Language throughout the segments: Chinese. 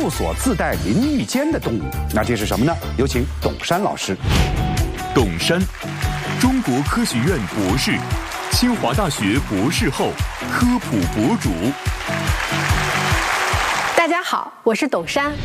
布所自带淋浴间的动物，那这是什么呢？有请董珊老师。 董珊，中国科学院博士，清华大学博士后，科普博主。 大家好，我是董珊。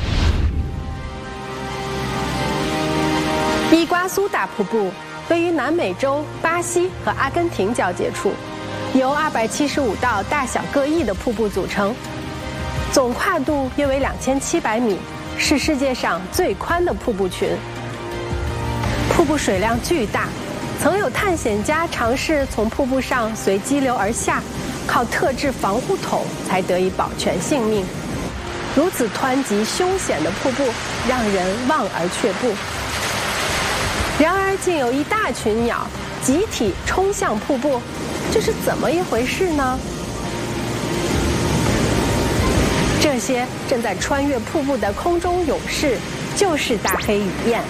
伊瓜苏大瀑布位于南美洲巴西和阿根廷交界处，由275道大小各异的瀑布组成，总跨度约为2700米，是世界上最宽的瀑布群。瀑布水量巨大，曾有探险家尝试从瀑布上随激流而下，靠特制防护筒才得以保全性命。如此湍急凶险的瀑布，让人望而却步。然而，竟有一大群鸟集体冲向瀑布，这是怎么一回事呢？这些正在穿越瀑布的空中勇士，就是大黑雨燕。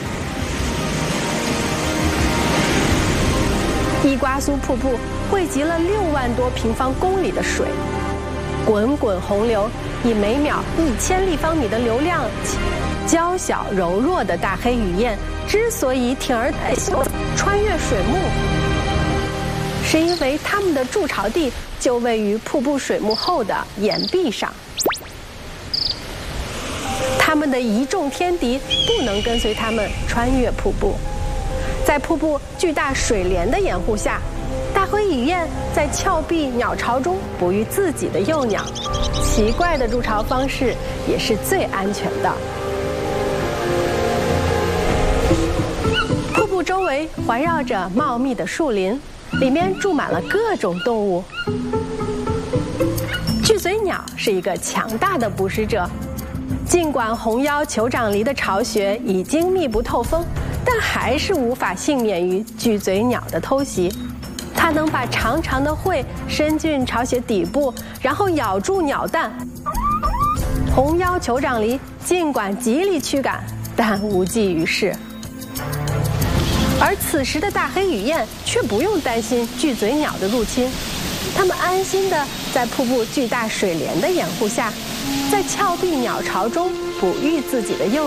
伊瓜苏瀑布汇集了6万多平方公里的水，滚滚洪流以每秒1000立方米的流量，娇小柔弱的大黑雨燕之所以铤而穿越水幕，是因为它们的筑巢地就位于瀑布水幕后的岩壁上。它们的一众天敌不能跟随它们穿越瀑布，在瀑布巨大水帘的掩护下，大灰雨燕在峭壁鸟巢中哺育自己的幼鸟。奇怪的筑巢方式也是最安全的。瀑布周围环绕着茂密的树林，里面住满了各种动物。巨嘴鸟是一个强大的捕食者，尽管红腰酋长狸的巢穴已经密不透风，但还是无法幸免于巨嘴鸟的偷袭。它能把长长的喙伸进巢穴底部，然后咬住鸟蛋。红腰酋长狸尽管极力驱赶，但无济于事。而此时的大黑雨燕却不用担心巨嘴鸟的入侵，它们安心地在瀑布巨大水帘的掩护下，在峭壁鸟巢中哺育自己的幼